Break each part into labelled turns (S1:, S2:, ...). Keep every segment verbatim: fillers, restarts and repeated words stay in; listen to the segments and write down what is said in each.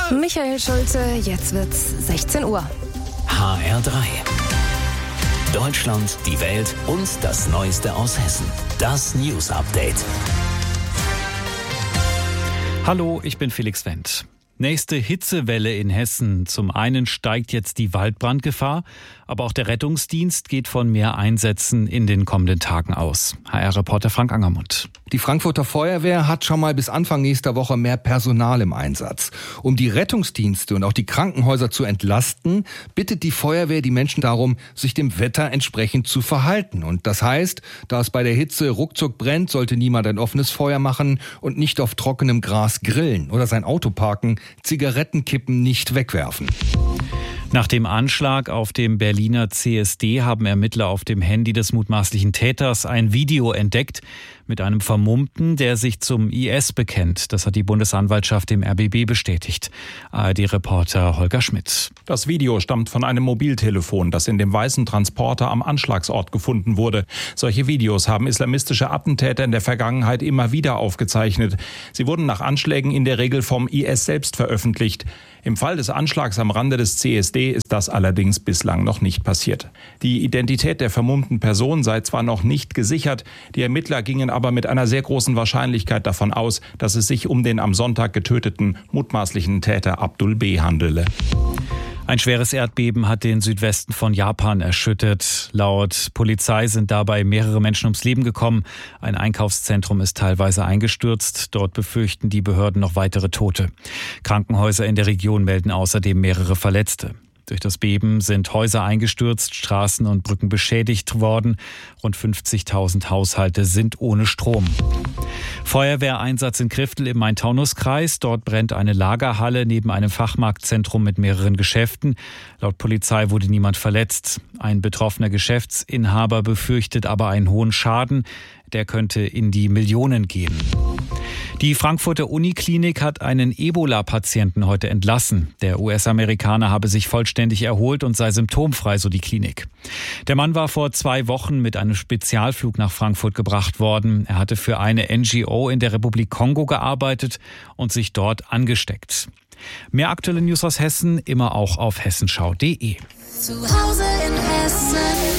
S1: Michael Schulze, jetzt wird's sechzehn Uhr.
S2: H R drei. Deutschland, die Welt und das Neueste aus Hessen. Das News Update.
S3: Hallo, ich bin Felix Wendt. Nächste Hitzewelle in Hessen. Zum einen steigt jetzt die Waldbrandgefahr, aber auch der Rettungsdienst geht von mehr Einsätzen in den kommenden Tagen aus. H R-Reporter Frank Angermund.
S4: Die Frankfurter Feuerwehr hat schon mal bis Anfang nächster Woche mehr Personal im Einsatz. Um die Rettungsdienste und auch die Krankenhäuser zu entlasten, bittet die Feuerwehr die Menschen darum, sich dem Wetter entsprechend zu verhalten. Und das heißt, da es bei der Hitze ruckzuck brennt, sollte niemand ein offenes Feuer machen und nicht auf trockenem Gras grillen oder sein Auto parken, Zigarettenkippen nicht wegwerfen.
S3: Nach dem Anschlag auf dem Berliner C S D haben Ermittler auf dem Handy des mutmaßlichen Täters ein Video entdeckt mit einem Vermummten, der sich zum I S bekennt. Das hat die Bundesanwaltschaft dem R B B bestätigt. A R D-Reporter Holger Schmidt.
S5: Das Video stammt von einem Mobiltelefon, das in dem weißen Transporter am Anschlagsort gefunden wurde. Solche Videos haben islamistische Attentäter in der Vergangenheit immer wieder aufgezeichnet. Sie wurden nach Anschlägen in der Regel vom I S selbst veröffentlicht. Im Fall des Anschlags am Rande des C S D ist das allerdings bislang noch nicht passiert. Die Identität der vermummten Person sei zwar noch nicht gesichert, die Ermittler gingen aber mit einer sehr großen Wahrscheinlichkeit davon aus, dass es sich um den am Sonntag getöteten mutmaßlichen Täter Abdul B. handele.
S3: Ein schweres Erdbeben hat den Südwesten von Japan erschüttert. Laut Polizei sind dabei mehrere Menschen ums Leben gekommen. Ein Einkaufszentrum ist teilweise eingestürzt. Dort befürchten die Behörden noch weitere Tote. Krankenhäuser in der Region melden außerdem mehrere Verletzte. Durch das Beben sind Häuser eingestürzt, Straßen und Brücken beschädigt worden. Rund fünfzigtausend Haushalte sind ohne Strom. Feuerwehreinsatz in Kriftel im Main-Taunus-Kreis. Dort brennt eine Lagerhalle neben einem Fachmarktzentrum mit mehreren Geschäften. Laut Polizei wurde niemand verletzt. Ein betroffener Geschäftsinhaber befürchtet aber einen hohen Schaden. Der könnte in die Millionen gehen. Die Frankfurter Uniklinik hat einen Ebola-Patienten heute entlassen. Der U S-Amerikaner habe sich vollständig erholt und sei symptomfrei, so die Klinik. Der Mann war vor zwei Wochen mit einem Spezialflug nach Frankfurt gebracht worden. Er hatte für eine N G O in der Republik Kongo gearbeitet und sich dort angesteckt. Mehr aktuelle News aus Hessen immer auch auf hessenschau punkt de.
S1: Zu Hause in Hessen.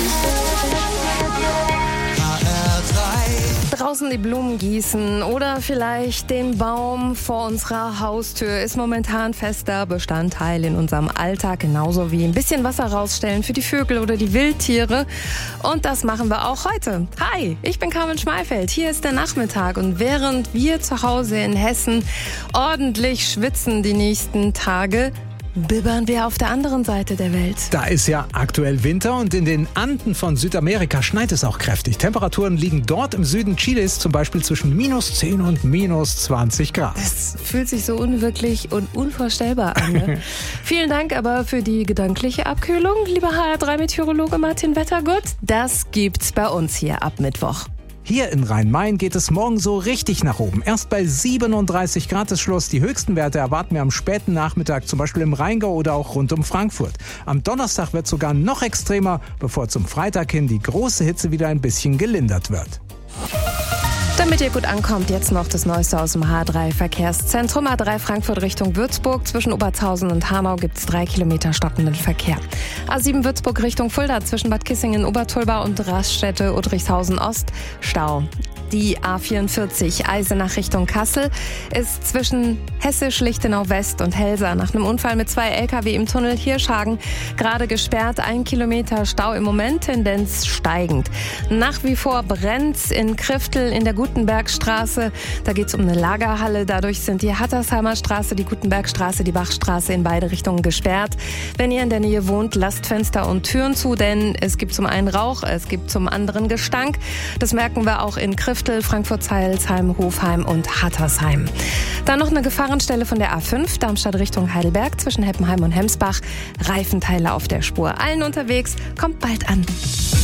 S1: Draußen die Blumen gießen oder vielleicht den Baum vor unserer Haustür ist momentan fester Bestandteil in unserem Alltag, genauso wie ein bisschen Wasser rausstellen für die Vögel oder die Wildtiere. Und das machen wir auch heute. Hi, ich bin Carmen Schmeifeld. Hier ist der Nachmittag und während wir zu Hause in Hessen ordentlich schwitzen die nächsten Tage, bibbern wir auf der anderen Seite der Welt.
S6: Da ist ja aktuell Winter und in den Anden von Südamerika schneit es auch kräftig. Temperaturen liegen dort im Süden Chiles zum Beispiel zwischen minus zehn und minus zwanzig Grad.
S1: Das fühlt sich so unwirklich und unvorstellbar an. Ne? Vielen Dank aber für die gedankliche Abkühlung, lieber H R drei Meteorologe Martin Wettergut. Das gibt's bei uns hier ab Mittwoch.
S6: Hier in Rhein-Main geht es morgen so richtig nach oben. Erst bei siebenunddreißig Grad ist Schluss. Die höchsten Werte erwarten wir am späten Nachmittag, zum Beispiel im Rheingau oder auch rund um Frankfurt. Am Donnerstag wird es sogar noch extremer, bevor zum Freitag hin die große Hitze wieder ein bisschen gelindert wird.
S1: Damit ihr gut ankommt, jetzt noch das Neueste aus dem H drei Verkehrszentrum. A drei Frankfurt Richtung Würzburg. Zwischen Obertshausen und Hanau gibt es drei Kilometer stockenden Verkehr. A sieben Würzburg Richtung Fulda. Zwischen Bad Kissingen, Obertulba und Raststätte Udrichshausen Ost. Stau. Die A vierundvierzig Eisenach Richtung Kassel ist zwischen Hessisch-Lichtenau West und Helsa nach einem Unfall mit zwei L K W im Tunnel Hirschhagen gerade gesperrt. Ein Kilometer Stau im Moment, Tendenz steigend. Nach wie vor brennt's in Kriftel in der Gutenbergstraße. Da geht's um eine Lagerhalle. Dadurch sind die Hattersheimer Straße, die Gutenbergstraße, die Bachstraße in beide Richtungen gesperrt. Wenn ihr in der Nähe wohnt, lasst Fenster und Türen zu, denn es gibt zum einen Rauch, es gibt zum anderen Gestank. Das merken wir auch in Kriftel, Frankfurt-Zeilsheim, Hofheim und Hattersheim. Dann noch eine Gefahrenstelle von der A fünf, Darmstadt Richtung Heidelberg, zwischen Heppenheim und Hemsbach. Reifenteile auf der Spur. Allen unterwegs, kommt bald an.